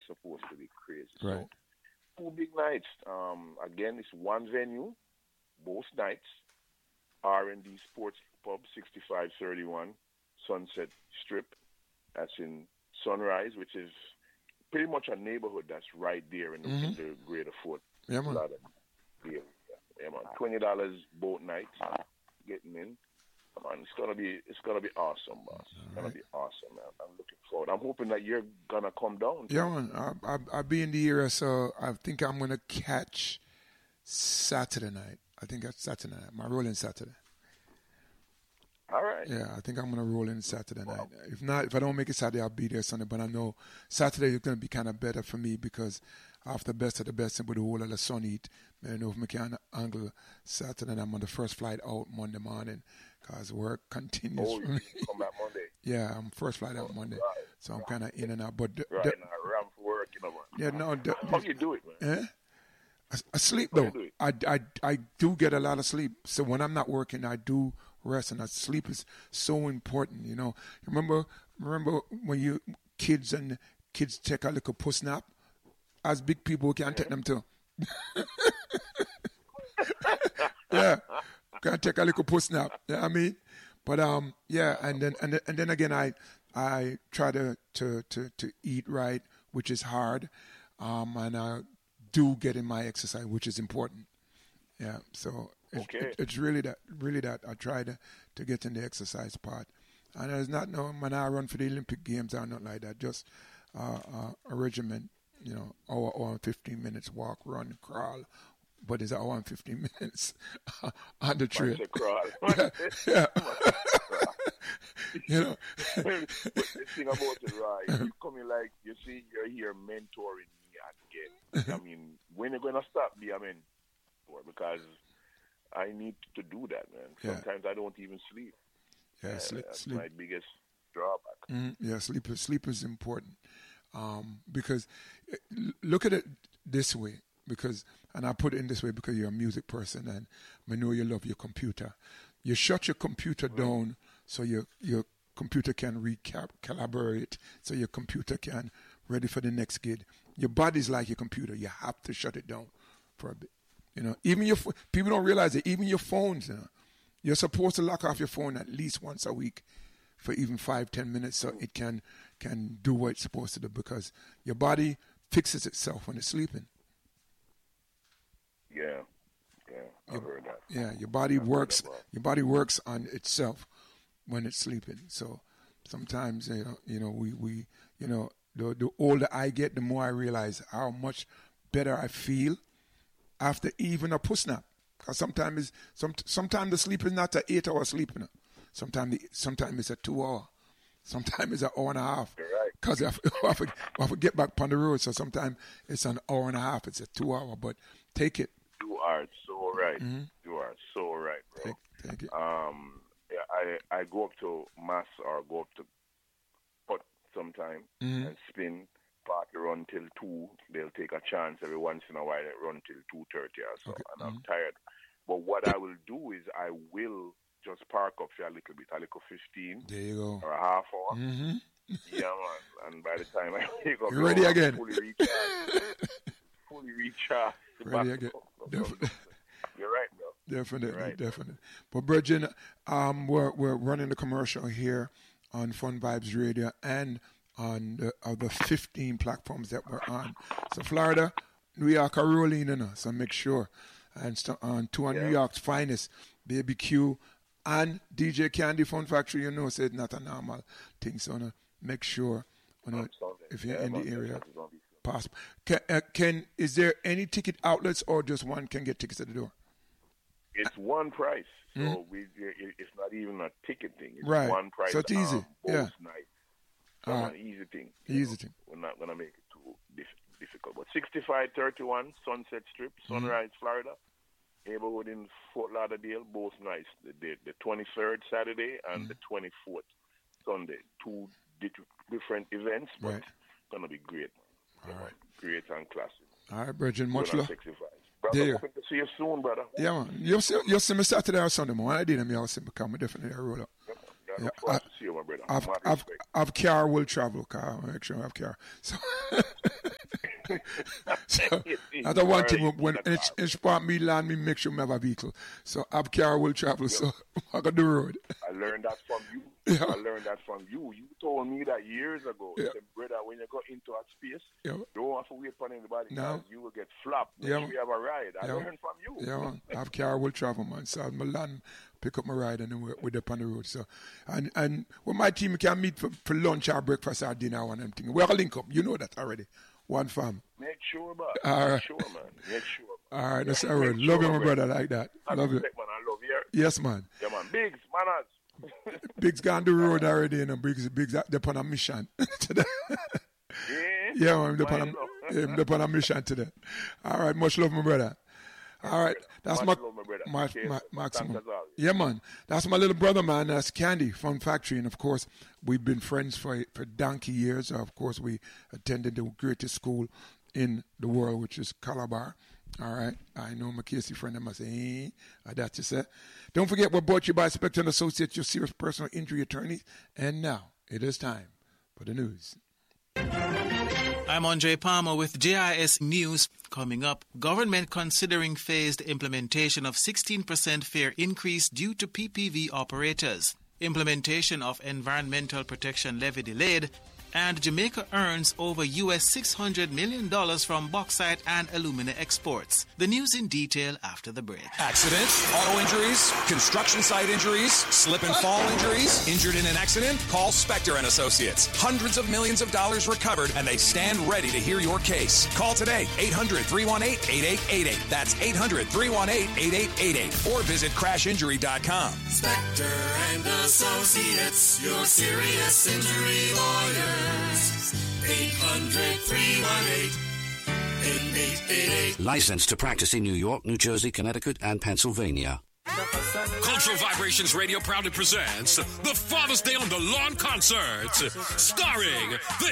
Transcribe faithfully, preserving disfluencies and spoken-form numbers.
supposed to be crazy. Right. So two big nights. Um, again, it's one venue, both nights. R and D Sports Pub, sixty-five thirty-one Sunset Strip. That's in Sunrise, which is pretty much a neighborhood that's right there in the, mm-hmm. in the Greater Fort. Yeah, man. Yeah, yeah, man. Twenty dollars both nights, getting in. Man, it's gonna be it's gonna be awesome, boss. It's gonna right. be awesome, man. I'm looking forward. I'm hoping that you're gonna come down. Yeah, man. I, I, I'll be in the area, so I think I'm gonna catch Saturday night. I think that's Saturday night. My rolling Saturday. All right. Yeah, I think I'm gonna roll in Saturday night. Wow. If not, if I don't make it Saturday, I'll be there Sunday. But I know Saturday is gonna be kind of better for me because after best of the best and with the whole of the sun heat, I know if I can angle Saturday, and I'm on the first flight out Monday morning. Because work continues oh, for me. Come back Monday. Yeah, I'm first flight out Monday. Right. So I'm kind of in and out. But the, right, the, now, around for work, you know, man. Yeah, no. The, How do you do it, man? Eh? I, I sleep, though. I, I, I do get a lot of sleep. So when I'm not working, I do rest. And that sleep is so important, you know. Remember remember when you kids and kids take a little puss nap? As big people, we can't take them too. Yeah. Can't take a little puss nap. You know what I mean? But um, yeah, and then and then, and then again, I I try to, to, to, to eat right, which is hard, um, and I do get in my exercise, which is important. Yeah, so it, okay. it, it's really that really that I try to, to get in the exercise part, and there's not no when I run for the Olympic Games or not like that, just uh, uh, a regimen, you know, hour, hour and fifteen minutes walk, run, crawl. But it's an hour and fifteen minutes on the trail. Yeah, yeah. You know. But the thing about it, right? You coming like you see, you're here mentoring me again. I mean, when you're gonna stop me, I mean, because I need to do that, man. Sometimes yeah. I don't even sleep. Yeah, uh, sleep. That's sleep. my biggest drawback. Mm-hmm. Yeah, sleep. Sleep is important um, because look at it this way. Because, and I put it in this way because you're a music person and I know you love your computer. You shut your computer right. down so your your computer can recalibrate, so your computer can ready for the next gig. Your body's like your computer. You have to shut it down for a bit. You know, even your people don't realize it. Even your phones, you know, you're supposed to lock off your phone at least once a week for even five, ten minutes, so it can can do what it's supposed to do. Because your body fixes itself when it's sleeping. Yeah, yeah, I've heard that. Yeah, your body I've works. Your body works on itself when it's sleeping. So sometimes, you know, you know, we, we you know, the the older I get, the more I realize how much better I feel after even a push nap. Because sometimes, some sometimes the sleep is not an eight-hour sleep. You know? Sometimes, sometimes it's a two-hour. Sometimes it's an hour and a half. Because right. I, I, I, I get back on the road, so sometimes it's an hour and a half. It's a two-hour, but take it. You are so right. Mm-hmm. You are so right, bro. Take, take it. Um, yeah, I I go up to Mass or go up to Put sometime mm-hmm. and spin. Party run till two. They'll take a chance every once in a while. They run till two thirty or so, okay. and mm-hmm. I'm tired. But what I will do is I will just park up for a little bit, a little fifteen. There you go. Or a half hour. Mm-hmm. Yeah, man. And by the time I wake up, you're ready I'm again. Fully recharged. fully recharged. Ready again. Definitely. You're right, bro. Definitely, right, definitely. But Virgin, um, we're we're running the commercial here on Fun Vibes Radio and on the other fifteen platforms that we're on. So Florida, New York are rolling in us, so make sure. And st- on two on yeah. New York's finest, Baby Q and D J Candy Fun Factory, you know, so it's not a normal thing. So uh, make sure, you know, if you're yeah, in the area, possible. Can, uh, can is there any ticket outlets or just one can get tickets at the door? It's one price, so mm-hmm. we it's not even a ticket thing. It's right. one price. So it's easy. Um, both yeah. nights. So uh, an easy thing. Easy know? thing. We're not gonna make it too dif- difficult. But sixty-five thirty-one Sunset Strip, Sunrise, mm-hmm. Florida, neighborhood in Fort Lauderdale. Both nights. The the, the twenty-third Saturday and mm-hmm. the twenty-fourth Sunday. Two di- different events, but right. gonna be great. All right. Great and classic. All right, Bridget. Much love. Brother, there. Hoping to see you soon, brother. Yeah, man. You'll see, you'll see me Saturday or Sunday, man. I didn't me, I'll see me come. Definitely I'll roll up. Yeah, yeah, yeah, I, I, to see you, my brother. I've, I've, I've car will travel, car. I'll make sure I have car. So So I don't want him when inch, inch part me land me make sure I have a vehicle. So Ab car will travel. Yep. So I got the road. I learned that from you. Yeah. I learned that from you. You told me that years ago. Yeah. You said, brother, when you go into that space, yeah. don't have to wait for anybody. No. You will get flopped. Yeah. We have a ride. I yeah. learned from you. Yeah, man. Ab car will travel, man. So I land, pick up my ride, and then we're, we're up on the road. So, and and when my team can meet for, for lunch or breakfast or dinner or anything, we're a link up. You know that already. One fam. Make sure, man. All right. Make sure, man. Make sure. Man. All right, that's all right. Love sure, you, my brother, like that. I love you. Man, I love you. Yes, man. Yeah, man. Biggs, manners. Biggs gone the road already, and Biggs, Biggs, they're on a mission today. Yeah? Yeah, man. They're on, a, yeah, they're on a mission today. All right, much love, my brother. All right, that's much my, love, my, brother. my, okay, my maximum. Well. Yeah, man. That's my little brother, man. That's Candy from Factory. And, of course, we've been friends for, for donkey years. Of course, we attended the greatest school in the world, which is Calabar. All right. I know my Casey friend, I must say, eh, that's you say. Don't forget, we're brought to you by Spector and Associates, your serious personal injury attorneys. And now, it is time for the news. I'm Andre Palmer with J I S News. Coming up, government considering phased implementation of sixteen percent fare increase due to P P V operators. Implementation of environmental protection levy delayed. And Jamaica earns over U S six hundred million dollars from bauxite and alumina exports. The news in detail after the break. Accidents, auto injuries, construction site injuries, slip and fall injuries, injured in an accident? Call Spector and Associates. Hundreds of millions of dollars recovered, and they stand ready to hear your case. Call today, eight hundred, three one eight, eight eight eight eight. That's eight hundred, three one eight, eight eight eight eight. Or visit crash injury dot com. Spector and Associates, your serious injury lawyer. eight hundred, three one eight, eight eight eight eight. Licensed to practice in New York, New Jersey, Connecticut, and Pennsylvania. Cultural Vibrations Radio proudly presents the Father's Day on the Lawn concert, starring the